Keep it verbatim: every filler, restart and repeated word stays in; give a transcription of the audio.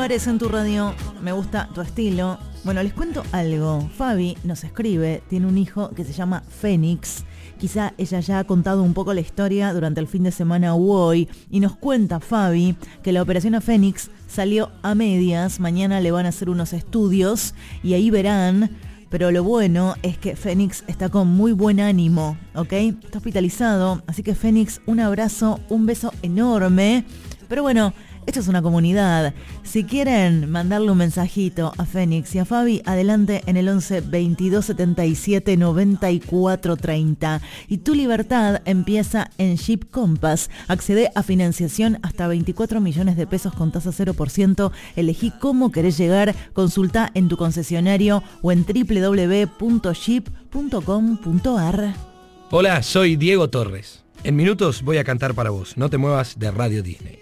Suárez en tu radio, me gusta tu estilo. Bueno, les cuento algo. Fabi nos escribe, tiene un hijo que se llama Fénix. Quizá ella ya ha contado un poco la historia durante el fin de semana u hoy. Y nos cuenta Fabi que la operación a Fénix salió a medias. Mañana le van a hacer unos estudios y ahí verán. Pero lo bueno es que Fénix está con muy buen ánimo, ¿ok? Está hospitalizado, así que Fénix, un abrazo, un beso enorme. Pero bueno, esto es una comunidad. Si quieren mandarle un mensajito a Fénix y a Fabi, adelante en el once veintidós setenta y siete noventa y cuatro treinta. Y tu libertad empieza en Jeep Compass. Accede a financiación hasta veinticuatro millones de pesos con tasa cero por ciento. Elegí cómo querés llegar. Consulta en tu concesionario o en doble u doble u doble u punto jeep punto com punto a r. Hola, soy Diego Torres. En minutos voy a cantar para vos. No te muevas de Radio Disney.